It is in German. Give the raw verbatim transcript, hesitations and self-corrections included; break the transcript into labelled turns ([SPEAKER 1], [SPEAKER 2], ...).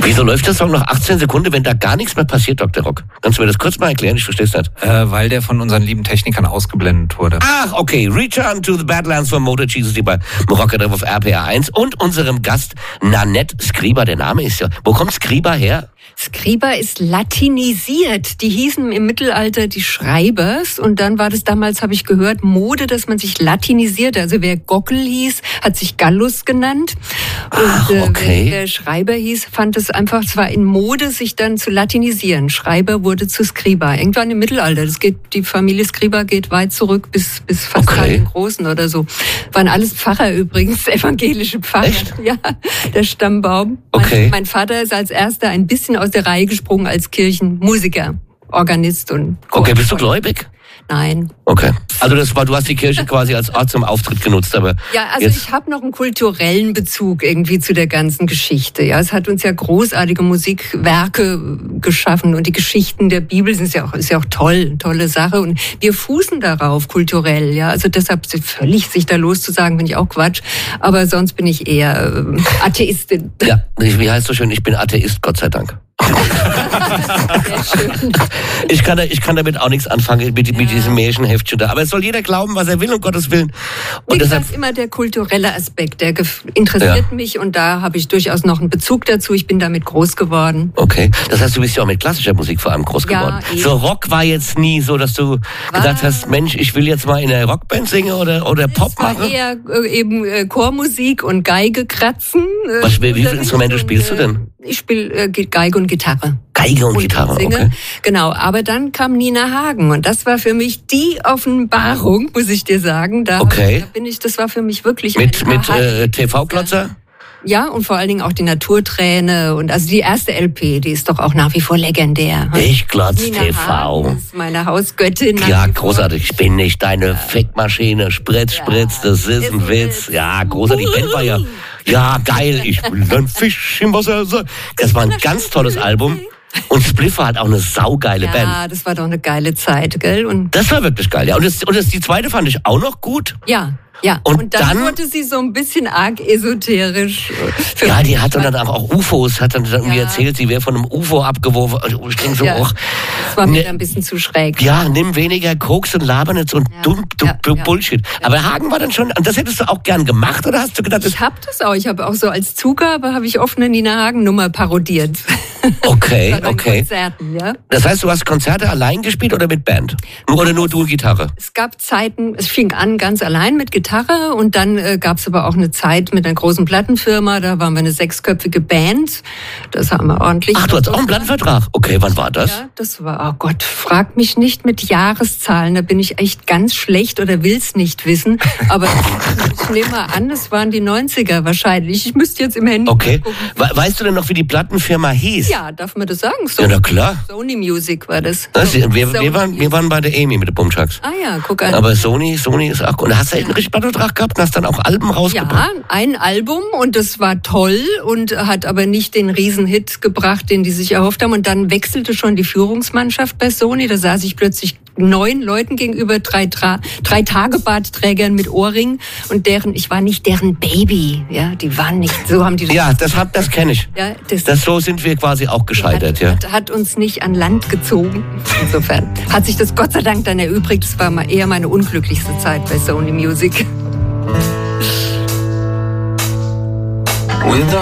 [SPEAKER 1] Wieso läuft der Song noch achtzehn Sekunden, wenn da gar nichts mehr passiert, Doktor Rock? Kannst du mir das kurz mal erklären? Ich verstehe es nicht.
[SPEAKER 2] Äh, weil der von unseren lieben Technikern ausgeblendet wurde.
[SPEAKER 1] Ach, okay. Return to the Badlands von Motor Jesus hier bei Rockerdrive auf R P R eins und unserem Gast Nanette Skriba. Der Name ist ja... Wo kommt Skriba her?
[SPEAKER 3] Skriba ist latinisiert. Die hießen im Mittelalter die Schreibers und dann war das damals, habe ich gehört, Mode, dass man sich latinisiert. Also wer Gockel hieß, hat sich Gallus genannt. Und
[SPEAKER 1] Ach, okay.
[SPEAKER 3] äh, wer Schreiber hieß, fand es einfach, es war in Mode, sich dann zu latinisieren. Schreiber wurde zu Skriba. Irgendwann im Mittelalter. Das geht, die Familie Skriba geht weit zurück bis, bis fast
[SPEAKER 1] Okay.
[SPEAKER 3] den Großen oder so. Waren alles Pfarrer übrigens, evangelische Pfarrer.
[SPEAKER 1] Echt?
[SPEAKER 3] Ja, der Stammbaum.
[SPEAKER 1] Okay.
[SPEAKER 3] Mein, mein Vater ist als erster ein bisschen aus der Reihe gesprungen als Kirchenmusiker, Organist und Chor.
[SPEAKER 1] Okay, bist du gläubig?
[SPEAKER 3] Nein.
[SPEAKER 1] Okay. Also das war, du hast die Kirche quasi als Ort zum Auftritt genutzt, aber
[SPEAKER 3] Ja, also
[SPEAKER 1] jetzt,
[SPEAKER 3] ich habe noch einen kulturellen Bezug irgendwie zu der ganzen Geschichte. Ja, es hat uns ja großartige Musikwerke geschaffen und die Geschichten der Bibel sind ja auch, ist ja auch toll, tolle Sache und wir fußen darauf kulturell. Ja, also deshalb völlig sich da loszusagen, bin ich auch Quatsch. Aber sonst bin ich eher äh, Atheistin.
[SPEAKER 1] ja, wie heißt so schön, ich bin Atheist, Gott sei Dank.
[SPEAKER 3] Sehr schön.
[SPEAKER 1] Ich kann, da, ich kann damit auch nichts anfangen, mit, mit
[SPEAKER 3] Ja.
[SPEAKER 1] diesem Märchenheftchen da. Aber es soll jeder glauben, was er will, um Gottes Willen.
[SPEAKER 3] Wie
[SPEAKER 1] Und deshalb,
[SPEAKER 3] gesagt, immer der kulturelle Aspekt, der gef- interessiert
[SPEAKER 1] Ja.
[SPEAKER 3] mich und da habe ich durchaus noch einen Bezug dazu. Ich bin damit groß geworden.
[SPEAKER 1] okay. Das heißt, du bist ja auch mit klassischer Musik vor allem groß
[SPEAKER 3] Ja,
[SPEAKER 1] geworden.
[SPEAKER 3] eben.
[SPEAKER 1] So Rock war jetzt nie so, dass du gesagt hast, Mensch, ich will jetzt mal in einer Rockband singen oder, oder Pop
[SPEAKER 3] Es war
[SPEAKER 1] machen.
[SPEAKER 3] eher äh, eben äh, Chormusik und Geige kratzen. Äh,
[SPEAKER 1] Was, wie viele
[SPEAKER 3] Unterricht
[SPEAKER 1] Instrumente
[SPEAKER 3] und,
[SPEAKER 1] spielst du denn?
[SPEAKER 3] äh, Ich spiele äh, Geige und Gitarre.
[SPEAKER 1] Geige und, Gitarre,
[SPEAKER 3] singe.
[SPEAKER 1] okay.
[SPEAKER 3] Genau, aber dann kam Nina Hagen und das war für mich die Offenbarung, muss ich dir sagen. Da,
[SPEAKER 1] Okay.
[SPEAKER 3] da bin ich, das war für mich wirklich
[SPEAKER 1] Mit,
[SPEAKER 3] ein
[SPEAKER 1] mit
[SPEAKER 3] Aha-
[SPEAKER 1] äh, T V-Glotzer?
[SPEAKER 3] Ja, und vor allen Dingen auch die Naturträne und also die erste L P, die ist doch auch nach wie vor legendär.
[SPEAKER 1] Ich glotz
[SPEAKER 3] Nina
[SPEAKER 1] T V.
[SPEAKER 3] Hagen ist meine Hausgöttin. nach
[SPEAKER 1] Ja,
[SPEAKER 3] wie vor.
[SPEAKER 1] großartig. Ich bin nicht deine Fickmaschine. Spritz, Spritz, das ist ein Witz. Ja, großartig. Die Band war ja, ja, geil. Ich bin ein Fisch im Wasser. Das war ein ganz tolles Album. Und Spliffer hat auch eine saugeile Band.
[SPEAKER 3] Ja, das war doch eine geile Zeit, gell? Und
[SPEAKER 1] Das war wirklich geil, ja. Und, das, und das, die zweite fand ich auch noch gut.
[SPEAKER 3] ja, ja.
[SPEAKER 1] Und
[SPEAKER 3] Und, dann,
[SPEAKER 1] dann-
[SPEAKER 3] wurde sie so ein bisschen arg esoterisch. Für
[SPEAKER 1] Ja, die hat dann auch, auch U F Os, hat dann irgendwie
[SPEAKER 3] Ja.
[SPEAKER 1] erzählt, sie wäre von einem U F O abgeworfen. Also ich denke so,
[SPEAKER 3] Ja.
[SPEAKER 1] och,
[SPEAKER 3] Das war mir
[SPEAKER 1] ne-
[SPEAKER 3] ein bisschen zu schräg.
[SPEAKER 1] ja, nimm weniger Koks und laber nicht so ein
[SPEAKER 3] Ja.
[SPEAKER 1] dumm, dumm,
[SPEAKER 3] Ja,
[SPEAKER 1] dumm
[SPEAKER 3] ja.
[SPEAKER 1] Bullshit. Aber Hagen war dann schon, und das hättest du auch gern gemacht, oder hast du gedacht, das,
[SPEAKER 3] Ich habe das auch. Ich habe auch so als Zugabe habe ich oft eine Nina Hagen Nummer parodiert.
[SPEAKER 1] okay,
[SPEAKER 3] Bei meinen
[SPEAKER 1] okay.
[SPEAKER 3] Konzerten, ja.
[SPEAKER 1] Das heißt, du hast Konzerte allein gespielt oder mit Band? Nur, oder nur du und Gitarre?
[SPEAKER 3] Es gab Zeiten, es fing an ganz allein mit Gitarre und dann äh, gab es aber auch eine Zeit mit einer großen Plattenfirma, da waren wir eine sechsköpfige Band. Das haben wir ordentlich.
[SPEAKER 1] Ach, du hast auch einen Plattenvertrag? Okay, wann war das?
[SPEAKER 3] Ja, das war, oh Gott, frag mich nicht mit Jahreszahlen, da bin ich echt ganz schlecht oder will's nicht wissen. Aber ich nehme mal an, es waren die neunziger wahrscheinlich. Ich müsste jetzt im Handy
[SPEAKER 1] Okay.
[SPEAKER 3] gucken.
[SPEAKER 1] We weißt du denn noch, wie die Plattenfirma hieß?
[SPEAKER 3] Ja, darf man das sagen? So,
[SPEAKER 1] Ja, na klar.
[SPEAKER 3] Sony Music war das.
[SPEAKER 1] Das, wir, wir,
[SPEAKER 3] Sony
[SPEAKER 1] waren, wir waren bei der Amy mit den Bumchucks.
[SPEAKER 3] Ah ja, guck an.
[SPEAKER 1] Aber Sony, Sony ist auch. Und hast du echt einen richtigen Plattenvertrag gehabt und hast dann auch Alben rausgebracht?
[SPEAKER 3] Ja, ein Album und das war toll und hat aber nicht den Riesenhit gebracht, den die sich erhofft haben. Und dann wechselte schon die Führungsmannschaft bei Sony. Da saß ich plötzlich neun Leuten gegenüber, drei, Tra drei Tagebartträgern mit Ohrring und deren, ich war nicht deren Baby. Ja, die waren nicht, so haben die das.
[SPEAKER 1] Ja, das, hab- das kenne ich.
[SPEAKER 3] Ja, das,
[SPEAKER 1] Das, so sind wir quasi auch gescheitert,
[SPEAKER 3] hat,
[SPEAKER 1] ja.
[SPEAKER 3] hat, hat uns nicht an Land gezogen. Insofern hat sich das Gott sei Dank dann erübrigt. Das war mal eher meine unglücklichste Zeit bei Sony Music.